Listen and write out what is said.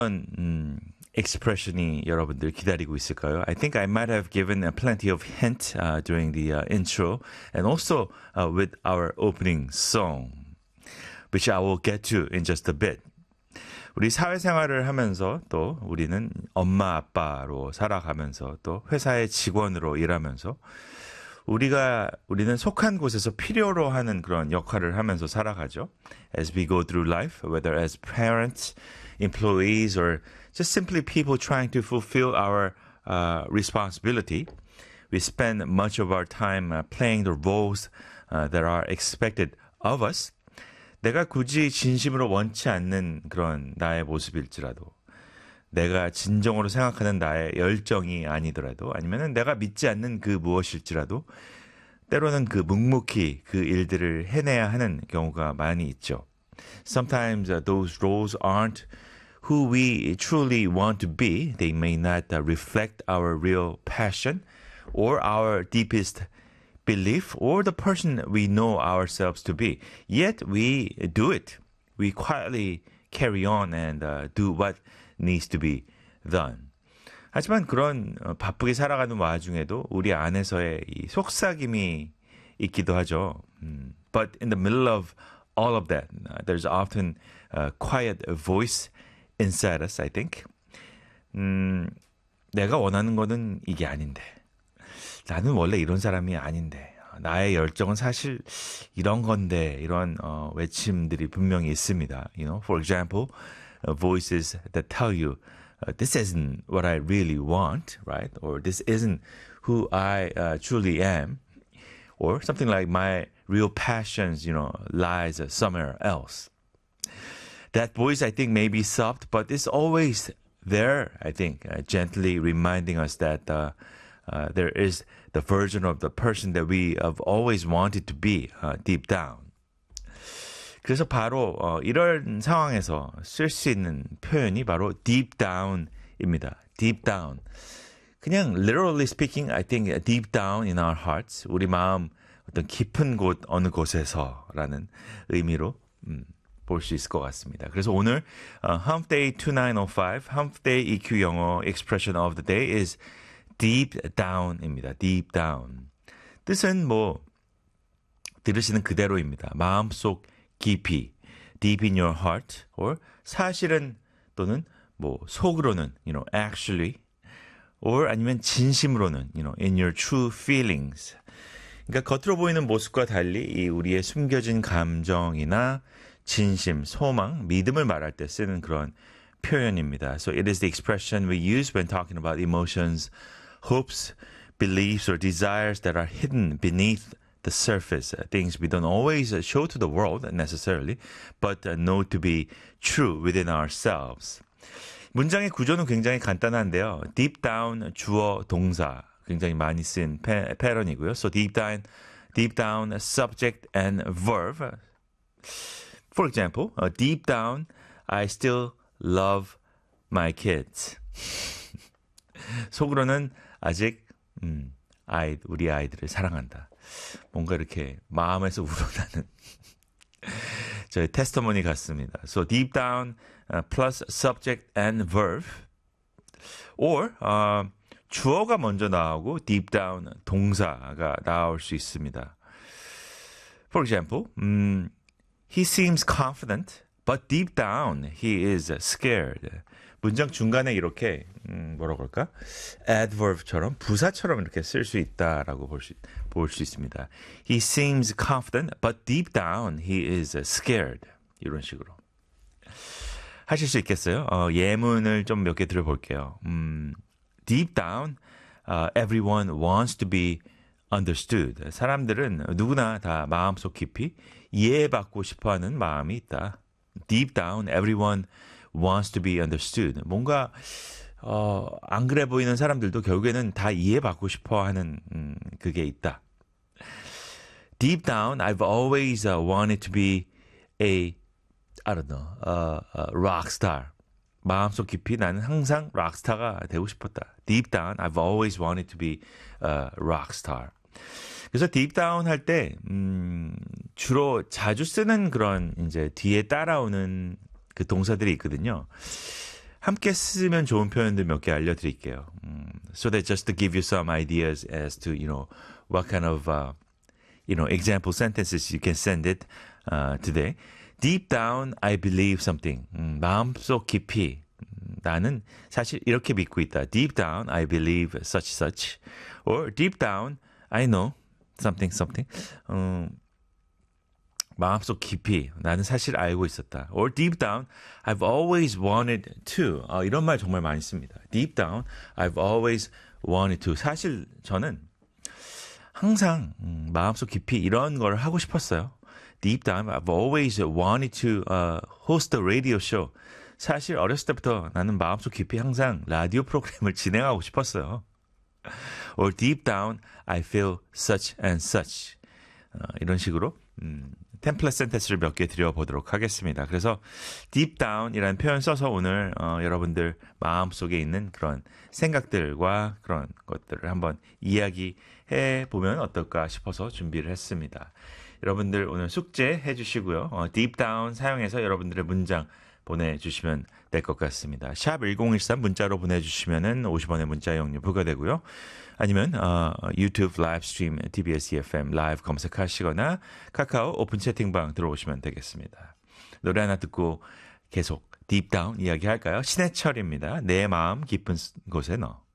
expression이 여러분들 기다리고 있을까요? I think I might have given plenty of hint during the intro and also with our opening song, which I will get to in just a bit. 우리 사회생활을 하면서 또 우리는 엄마 아빠로 살아가면서 또 회사의 직원으로 일하면서 우리는 속한 곳에서 필요로 하는 그런 역할을 하면서 살아가죠. As we go through life, whether as parents, employees, or just simply people trying to fulfill our responsibility, we spend much of our time playing the roles that are expected of us. 내가 굳이 진심으로 원치 않는 그런 나의 모습일지라도, 내가 진정으로 생각하는 나의 열정이 아니더라도, 아니면은 내가 믿지 않는 그 무엇일지라도, 때로는 그 묵묵히 그 일들을 해내야 하는 경우가 많이 있죠. Sometimes those roles aren't who we truly want to be. They may not reflect our real passion or our deepest belief or the person we know ourselves to be. Yet we do it. We quietly carry on and do what needs to be done. 하지만 그런 바쁘게 살아가는 와중에도 우리 안에서의 이 속삭임이 있기도 하죠. But in the middle of all of that, there's often a quiet voice inside us, I think. 내가 원하는 거는 이게 아닌데. 나는 원래 이런 사람이 아닌데. 나의 열정은 사실 이런 건데. 이런 외침들이 분명히 있습니다. You know, for example, voices that tell you this isn't what I really want, right? Or this isn't who I truly am. Or something like my real passions, you know, lies somewhere else. That voice, I think, may be soft, but it's always there, I think, gently reminding us that there is the version of the person that we have always wanted to be deep down. 그래서 바로 이런 상황에서 쓸 수 있는 표현이 바로 deep down입니다. deep down. 그냥 literally speaking, I think deep down in our hearts, 우리 마음 어떤 깊은 곳 어느 곳에서라는 의미로 볼 수 있을 것 같습니다. 그래서 오늘 Hump Day 2905, Hump Day EQ 영어 expression of the day is deep down입니다. deep down. 뜻은 뭐 들으시는 그대로입니다. 마음속 깊이, deep in your heart, or 사실은 또는 뭐 속으로는, you know, actually, or 아니면 진심으로는, you know, in your true feelings. 그러니까 겉으로 보이는 모습과 달리 이 우리의 숨겨진 감정이나 진심, 소망, 믿음을 말할 때 쓰는 그런 표현입니다. So it is the expression we use when talking about emotions, hopes, beliefs, or desires that are hidden beneath the surface, things we don't always show to the world necessarily, but know to be true within ourselves. 문장의 구조는 굉장히 간단한데요. deep down 주어 동사 굉장히 많이 쓴 패턴이고요. So deep down subject and verb. For example, deep down I still love my kids. 속으로는 아직 우리 아이들을 사랑한다. 뭔가 이렇게 마음에서 우러나는 저의 테스트모니 같습니다. So deep down plus subject and verb. Or 주어가 먼저 나오고 deep down 동사가 나올 수 있습니다. For example, he seems confident, but deep down he is scared. 문장 중간에 이렇게 뭐라고 할까? adverb처럼 부사처럼 이렇게 쓸 수 있다라고 볼 수 있습니다. He seems confident, but deep down he is scared. 이런 식으로 하실 수 있겠어요? 예문을 좀 몇 개 들어볼게요. Deep down, everyone wants to be understood. 사람들은 누구나 다 마음속 깊이 이해받고 싶어하는 마음이 있다. Deep down, everyone wants to be understood. 뭔가 안 그래 보이는 사람들도 결국에는 다 이해받고 싶어하는 그게 있다. Deep down, I've always wanted to be a rock star. 마음속 깊이 나는 항상 락스타가 되고 싶었다. Deep down, I've always wanted to be a rock star. 그래서 deep down 할 때 주로 자주 쓰는 그런 이제 뒤에 따라오는 그 동사들이 있거든요. 함께 쓰면 좋은 표현들 몇 개 알려드릴게요. So that just to give you some ideas as to, what kind of, example sentences you can send it today. Deep down, I believe something. 마음속 깊이. 나는 사실 이렇게 믿고 있다. Deep down, I believe such such. Or deep down, I know something something. 마음속 깊이 나는 사실 알고 있었다. Or deep down, I've always wanted to. 이런 말 정말 많이 씁니다. Deep down, I've always wanted to. 사실 저는 항상 마음속 깊이 이런 걸 하고 싶었어요. Deep down, I've always wanted to host a radio show. 사실 어렸을 때부터 나는 마음속 깊이 항상 라디오 프로그램을 진행하고 싶었어요. Or deep down, I feel such and such. 이런 식으로 템플릿 센텐스를 몇 개 드려보도록 하겠습니다. 그래서 deep down이라는 표현 써서 오늘 여러분들 마음속에 있는 그런 생각들과 그런 것들을 한번 이야기해 보면 어떨까 싶어서 준비를 했습니다. 여러분들 오늘 숙제해 주시고요. deep down 사용해서 여러분들의 문장 보내주시면 될 것 같습니다. 샵 1013 문자로 보내주시면 50원의 문자 이용료 부과되고요. 아니면 유튜브 라이브 스트림 TBS EFM 라이브 검색하시거나 카카오 오픈 채팅방 들어오시면 되겠습니다. 노래 하나 듣고 계속 딥다운 이야기할까요? 신해철입니다. 내 마음 깊은 곳에 너.